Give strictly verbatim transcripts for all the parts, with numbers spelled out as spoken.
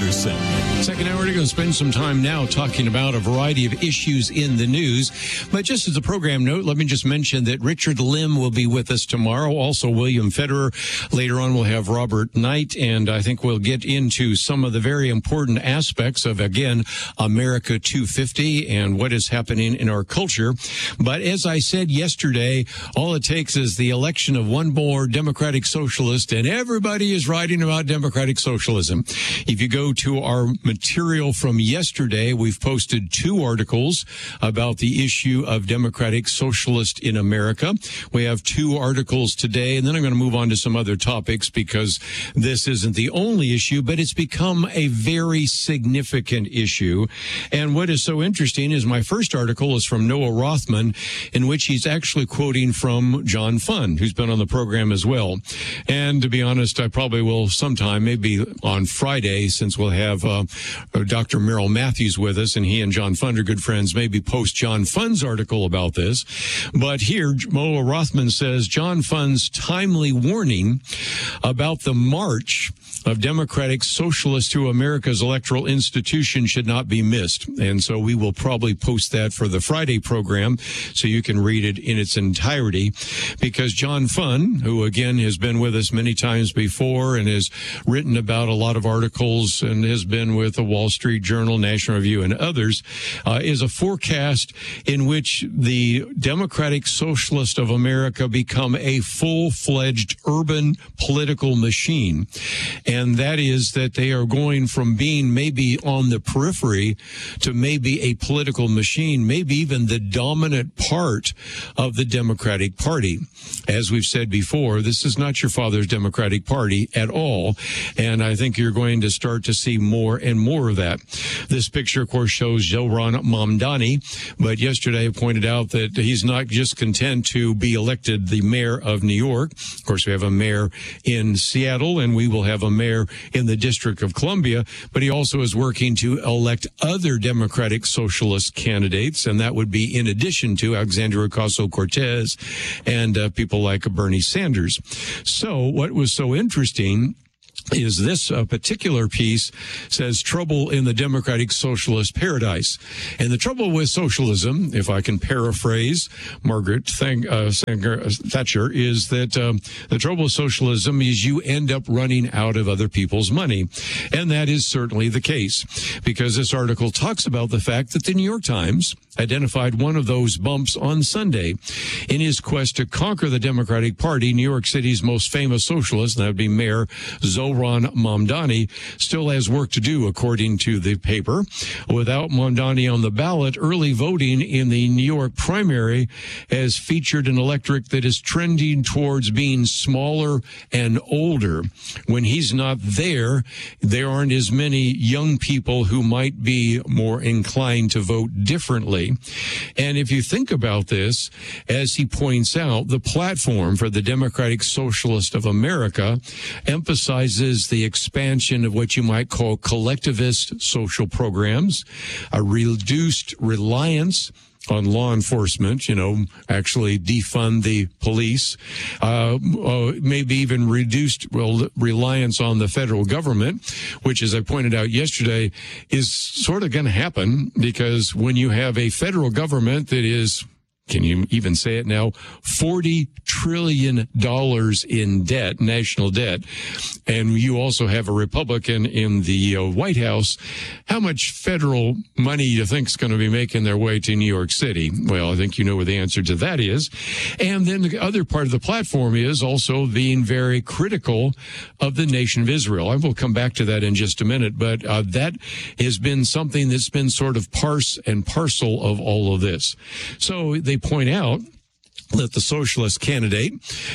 Anderson. Second hour, we're going to spend some time now talking about a variety of issues in the news. But just as a program note, let me just mention that Richard Lim will be with us tomorrow. Also, William Federer. Later on, we'll have Robert Knight. And I think we'll get into some of the very important aspects of, again, America two fifty and what is happening in our culture. But as I said yesterday, all it takes is the election of one more Democratic Socialist, and everybody is writing about Democratic Socialism. If you go to our material from yesterday, we've posted two articles about the issue of Democratic Socialist in America. We have two articles today, and then I'm going to move on to some other topics because this isn't the only issue, but it's become a very significant issue. And what is so interesting is my first article is from Noah Rothman, in which he's actually quoting from John Funn, who's been on the program as well. And to be honest, I probably will sometime, maybe on Friday, since we'll have uh, Doctor Merrill Matthews with us, and he and John Funn are good friends, maybe post John Funn's article about this. But here, Noah Rothman says John Funn's timely warning about the march of Democratic Socialists to America's electoral institution should not be missed. And so we will probably post that for the Friday program so you can read it in its entirety, because John Funn, who again has been with us many times before and has written about a lot of articles and has been with the Wall Street Journal, National Review, and others, uh, is a forecast in which the Democratic Socialist of America become a full-fledged urban political machine. And that is that they are going from being maybe on the periphery to maybe a political machine, maybe even the dominant part of the Democratic Party. As we've said before, this is not your father's Democratic Party at all. And I think you're going to start to see more and more of that. This picture, of course, shows Zohran Mamdani. But yesterday I pointed out that he's not just content to be elected the mayor of New York. Of course, we have a mayor in Seattle, and we will have a mayor in the District of Columbia, but he also is working to elect other Democratic Socialist candidates, and that would be in addition to Alexandria Ocasio-Cortez and uh, people like Bernie Sanders. So what was so interesting is this uh, particular piece says trouble in the Democratic Socialist paradise. And the trouble with socialism, if I can paraphrase Margaret Thang, uh, Thatcher, is that um, the trouble with socialism is you end up running out of other people's money. And that is certainly the case, because this article talks about the fact that the New York Times identified one of those bumps on Sunday. In his quest to conquer the Democratic Party, New York City's most famous socialist, and that would be Mayor Zohran Mamdani, still has work to do, according to the paper. Without Mamdani on the ballot, early voting in the New York primary has featured an electorate that is trending towards being smaller and older. When he's not there, there aren't as many young people who might be more inclined to vote differently. And if you think about this, as he points out, the platform for the Democratic Socialist of America emphasizes the expansion of what you might call collectivist social programs, a reduced reliance on law enforcement, you know, actually defund the police, uh, uh, maybe even reduced rel- reliance on the federal government, which, as I pointed out yesterday, is sort of going to happen, because when you have a federal government that is, can you even say it now, forty trillion dollars in debt, national debt, and you also have a Republican in the uh, White House, how much federal money do you think is going to be making their way to New York City? Well, I think you know where the answer to that is. And then the other part of the platform is also being very critical of the nation of Israel. I will come back to that in just a minute, but uh, that has been something that's been sort of parse and parcel of all of this. So they point out that the socialist candidate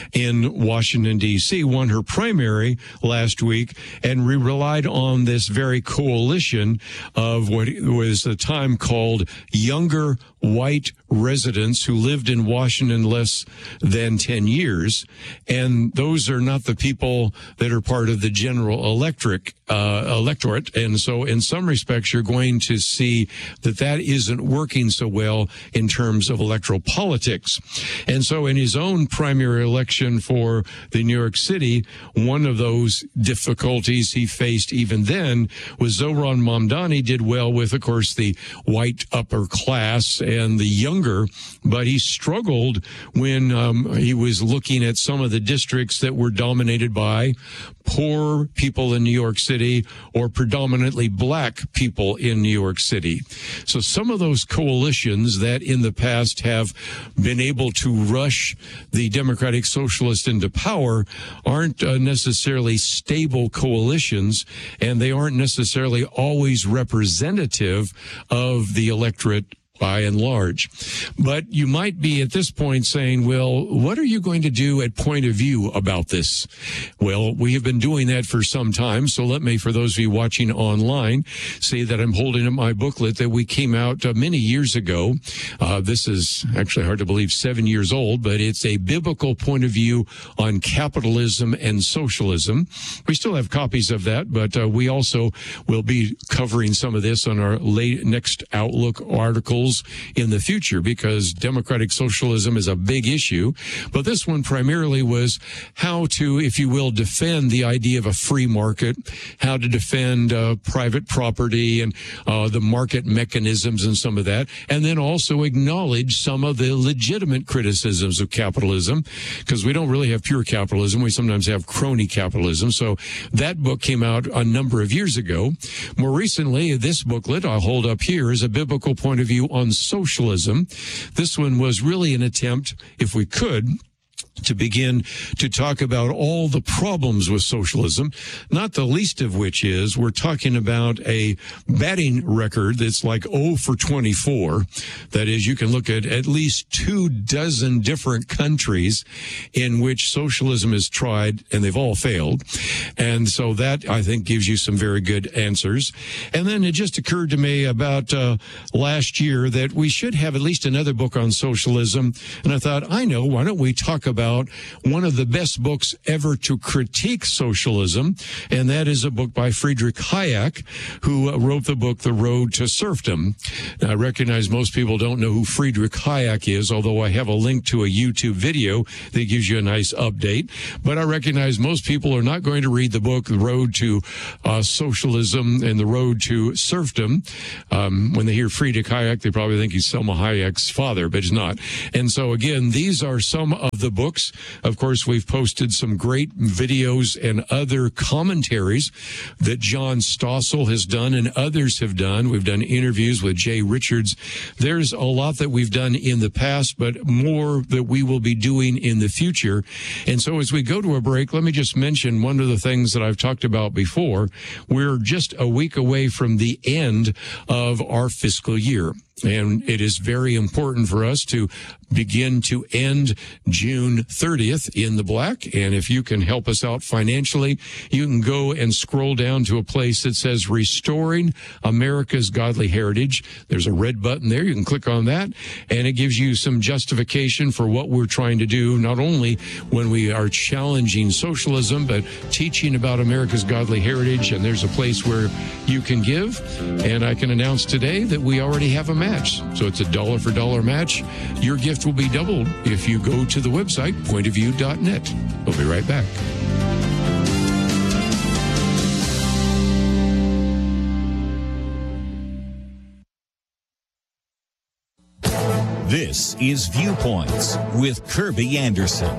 in Washington, D C won her primary last week, and we relied on this very coalition of what was at the time called younger white residents who lived in Washington less than ten years. And those are not the people that are part of the general electric, uh, electorate. And so in some respects, you're going to see that that isn't working so well in terms of electoral politics. And so in his own primary election for the New York City, one of those difficulties he faced even then was Zohran Mamdani did well with, of course, the white upper class and the younger, but he struggled when um, he was looking at some of the districts that were dominated by poor people in New York City or predominantly black people in New York City. So some of those coalitions that in the past have been able to rush the Democratic Socialists into power aren't uh, necessarily stable coalitions, and they aren't necessarily always representative of the electorate by and large. But you might be at this point saying, well, what are you going to do at Point of View about this? Well, we have been doing that for some time. So let me, for those of you watching online, say that I'm holding up my booklet that we came out uh, many years ago. Uh, this is actually hard to believe, seven years old, but it's a biblical point of view on capitalism and socialism. We still have copies of that, but uh, we also will be covering some of this on our late, next Outlook articles in the future, because democratic socialism is a big issue. But this one primarily was how to, if you will, defend the idea of a free market, how to defend uh, private property and uh, the market mechanisms and some of that, and then also acknowledge some of the legitimate criticisms of capitalism, because we don't really have pure capitalism. We sometimes have crony capitalism. So that book came out a number of years ago. More recently, this booklet I'll hold up here is a biblical point of view on socialism. This one was really an attempt, if we could, to begin to talk about all the problems with socialism, not the least of which is we're talking about a batting record that's like oh for twenty-four. That is, you can look at at least two dozen different countries in which socialism is tried, and they've all failed. And so that, I think, gives you some very good answers. And then it just occurred to me about uh, last year that we should have at least another book on socialism. And I thought, I know, why don't we talk about one of the best books ever to critique socialism, and that is a book by Friedrich Hayek, who wrote the book The Road to Serfdom. Now, I recognize most people don't know who Friedrich Hayek is, although I have a link to a YouTube video that gives you a nice update. But I recognize most people are not going to read the book The Road to uh, Socialism and The Road to Serfdom. Um, when they hear Friedrich Hayek, they probably think he's Selma Hayek's father, but he's not. And so, again, these are some of the books. Of course, we've posted some great videos and other commentaries that John Stossel has done and others have done. We've done interviews with Jay Richards. There's a lot that we've done in the past, but more that we will be doing in the future. And so as we go to a break, let me just mention one of the things that I've talked about before. We're just a week away from the end of our fiscal year. And it is very important for us to begin to end June thirtieth in the black. And if you can help us out financially, you can go and scroll down to a place that says Restoring America's Godly Heritage. There's a red button there. You can click on that, and it gives you some justification for what we're trying to do, not only when we are challenging socialism, but teaching about America's godly heritage. And there's a place where you can give. And I can announce today that we already have a match. So it's a dollar for dollar match. Your gift will be doubled if you go to the website, point of view dot net. We'll be right back. This is Viewpoints with Kirby Anderson.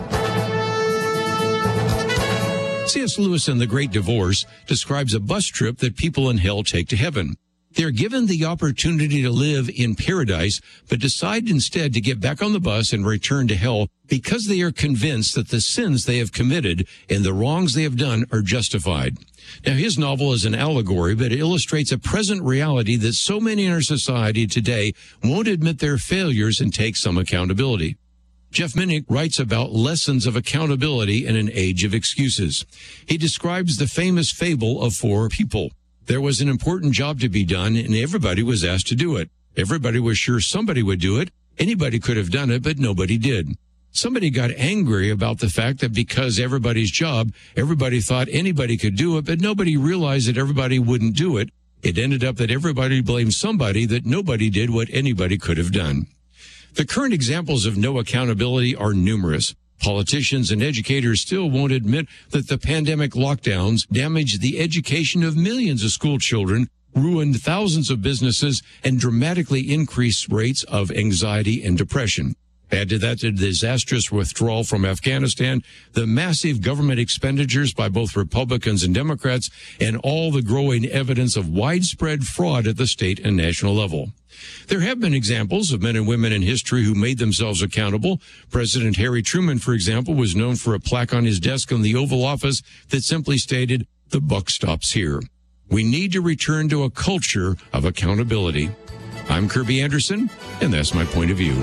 C S Lewis in The Great Divorce describes a bus trip that people in hell take to heaven. They're given the opportunity to live in paradise, but decide instead to get back on the bus and return to hell because they are convinced that the sins they have committed and the wrongs they have done are justified. Now, his novel is an allegory, but it illustrates a present reality that so many in our society today won't admit their failures and take some accountability. Jeff Minnick writes about lessons of accountability in an age of excuses. He describes the famous fable of four people. There was an important job to be done, and everybody was asked to do it. Everybody was sure somebody would do it. Anybody could have done it, but nobody did. Somebody got angry about the fact that because everybody's job, everybody thought anybody could do it, but nobody realized that everybody wouldn't do it. It ended up that everybody blamed somebody that nobody did what anybody could have done. The current examples of no accountability are numerous. Politicians and educators still won't admit that the pandemic lockdowns damaged the education of millions of school children, ruined thousands of businesses, and dramatically increased rates of anxiety and depression. Add to that the disastrous withdrawal from Afghanistan, the massive government expenditures by both Republicans and Democrats, and all the growing evidence of widespread fraud at the state and national level. There have been examples of men and women in history who made themselves accountable. President Harry Truman, for example, was known for a plaque on his desk in the Oval Office that simply stated, "The buck stops here." We need to return to a culture of accountability. I'm Kirby Anderson, and that's my point of view.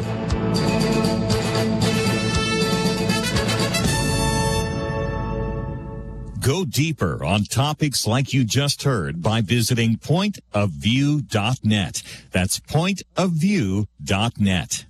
Go deeper on topics like you just heard by visiting point of view dot net. That's point of view dot net.